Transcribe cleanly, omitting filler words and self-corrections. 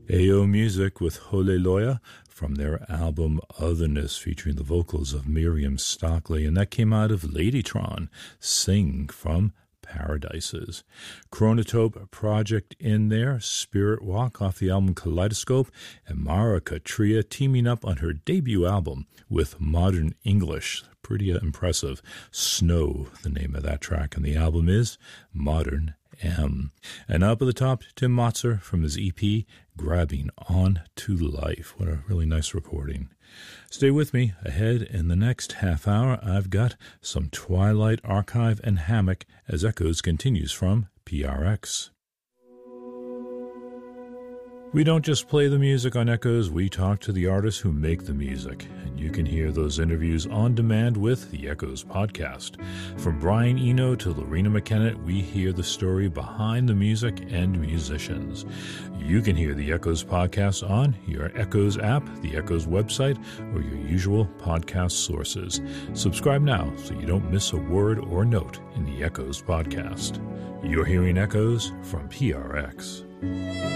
AO Music with Hallelujah from their album Otherness, featuring the vocals of Miriam Stockley, and that came out of Ladytron, Sing from Paradises. Chronotope Project in there, Spirit Walk off the album Kaleidoscope, and Mara Katria teaming up on her debut album with Modern English. Pretty impressive. Snow, the name of that track, and the album is Modern M. And up at the top, Tim Motzer from his EP, Grabbing On to Life. What a really nice recording. Stay with me. Ahead in the next half hour, I've got some Twilight Archive and Hammock as Echoes continues from PRX. We don't just play the music on Echoes, we talk to the artists who make the music, and you can hear those interviews on demand with the Echoes podcast. From Brian Eno to Lorena McKenna, we hear the story behind the music and musicians. You can hear the Echoes podcast on your Echoes app, the Echoes website, or your usual podcast sources. Subscribe now so you don't miss a word or note in the Echoes podcast. You're hearing Echoes from PRX.